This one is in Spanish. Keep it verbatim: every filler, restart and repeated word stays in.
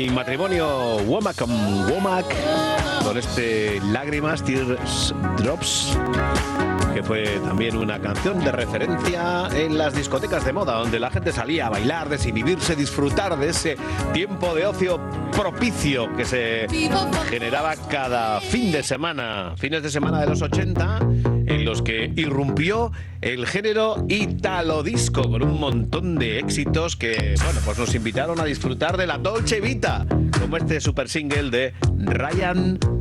El matrimonio Womack con Womack, con este Lágrimas, Tears Drops, que fue también una canción de referencia en las discotecas de moda, donde la gente salía a bailar, desinhibirse, disfrutar de ese tiempo de ocio propicio que se generaba cada fin de semana, fines de semana de los ochenta, en los que irrumpió el género italo disco, con un montón de éxitos que, bueno, pues nos invitaron a disfrutar de la Dolce Vita, como este super single de Ryan